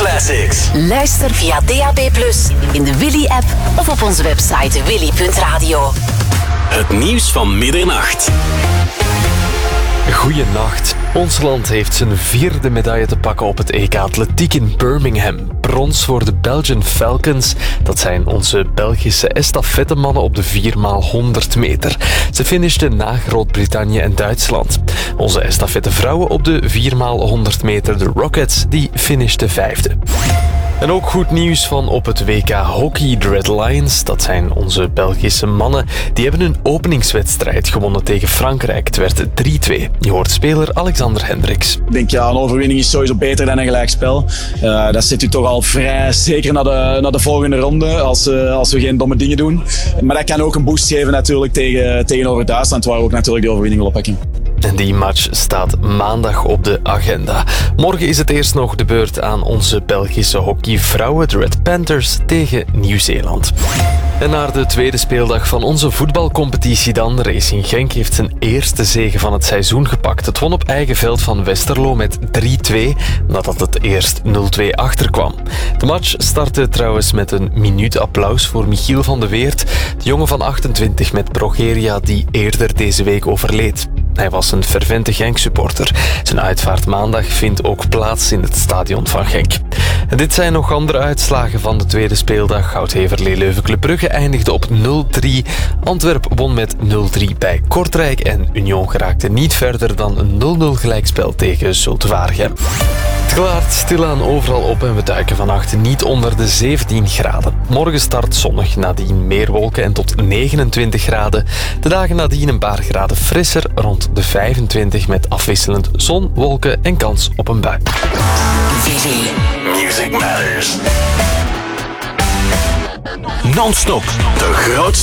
Classics. Luister via DAB+, in de Willy-app of op onze website willy.radio. Het nieuws van middernacht. Goeienacht. Ons land heeft zijn 4e medaille te pakken op het EK Atletiek in Birmingham. Brons voor de Belgian Falcons. Dat zijn onze Belgische estafettemannen op de 4x100 meter. Ze finishten na Groot-Brittannië en Duitsland. Onze estafettevrouwen op de 4x100 meter, de Rockets, die finishten 5e. En ook goed nieuws van op het WK Hockey. De Red Lions, dat zijn onze Belgische mannen, die hebben een openingswedstrijd gewonnen tegen Frankrijk. Het werd 3-2. Je hoort speler Alexander Hendricks. Ik denk, een overwinning is sowieso beter dan een gelijkspel. Dat zet u toch al vrij zeker naar de volgende ronde, als we geen domme dingen doen. Maar dat kan ook een boost geven natuurlijk tegenover Duitsland, waar we ook natuurlijk de overwinning willen pakken. En die match staat maandag op de agenda. Morgen is het eerst nog de beurt aan onze Belgische hockeyvrouwen, de Red Panthers, tegen Nieuw-Zeeland. En naar de tweede speeldag van onze voetbalcompetitie dan. Racing Genk heeft zijn eerste zege van het seizoen gepakt. Het won op eigen veld van Westerlo met 3-2, nadat het eerst 0-2 achterkwam. De match startte trouwens met een minuut applaus voor Michiel van de Weert, de jongen van 28 met progeria die eerder deze week overleed. Hij was een fervente Genk-supporter. Zijn uitvaart maandag vindt ook plaats in het stadion van Genk. En dit zijn nog andere uitslagen van de tweede speeldag. Goudheverlee-Leuven Club Brugge eindigde op 0-3. Antwerp won met 0-3 bij Kortrijk en Union geraakte niet verder dan een 0-0 gelijkspel tegen Zulte Waregem. Het klaart stilaan overal op en we duiken vannacht niet onder de 17 graden. Morgen start zonnig, nadien meer wolken en tot 29 graden. De dagen nadien een paar graden frisser, rond de 25 met afwisselend zon, wolken en kans op een bui. Music Matters. Non-stop. De grootste